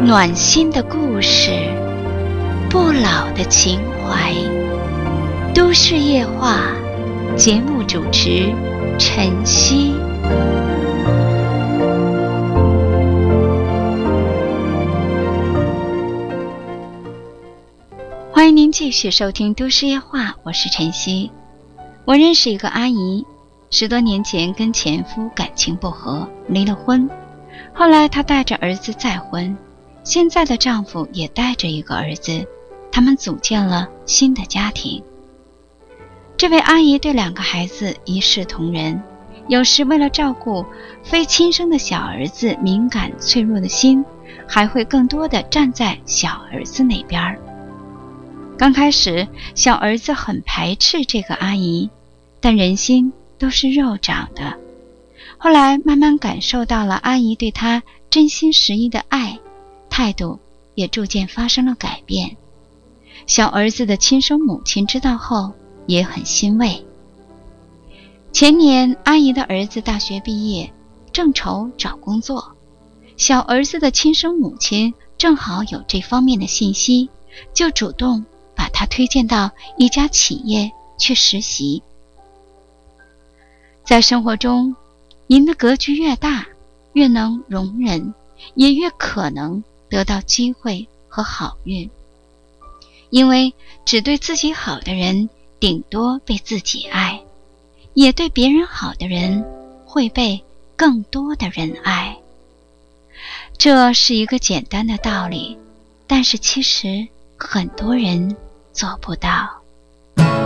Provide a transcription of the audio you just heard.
暖心的故事，不老的情怀。都市夜话节目主持晨曦。欢迎您继续收听都市夜话，我是晨曦。我认识一个阿姨，10多年前跟前夫感情不和，离了婚。后来她带着儿子再婚，现在的丈夫也带着一个儿子，他们组建了新的家庭。这位阿姨对2个孩子一视同仁，有时为了照顾非亲生的小儿子敏感脆弱的心，还会更多地站在小儿子那边。刚开始，小儿子很排斥这个阿姨，但人心都是肉长的。后来慢慢感受到了阿姨对他真心实意的爱，态度也逐渐发生了改变。小儿子的亲生母亲知道后也很欣慰。前年阿姨的儿子大学毕业，正愁找工作，小儿子的亲生母亲正好有这方面的信息，就主动把他推荐到一家企业去实习。在生活中，您的格局越大，越能容人，也越可能得到机会和好运。因为只对自己好的人顶多被自己爱，也对别人好的人会被更多的人爱。这是一个简单的道理，但是其实很多人做不到。